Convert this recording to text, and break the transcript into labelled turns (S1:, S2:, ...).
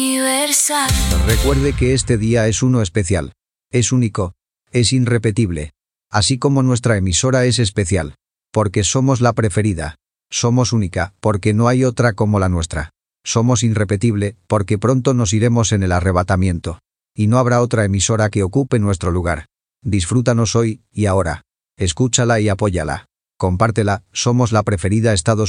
S1: Universal.
S2: Recuerde que este día es uno especial. Es único. Es irrepetible. Así como nuestra emisora es especial. Porque somos la preferida. Somos única, porque no hay otra como la nuestra. Somos irrepetible, porque pronto nos iremos en el arrebatamiento. Y no habrá otra emisora que ocupe nuestro lugar. Disfrútanos hoy y ahora. Escúchala y apóyala. Compártela, somos la preferida Estados